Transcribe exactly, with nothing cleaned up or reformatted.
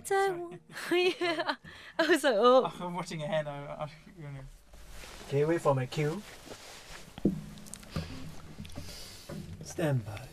在我 yeah. I was like, oh. I'm watching ahead now. I, you know. Okay, wait for my cue. Stand by.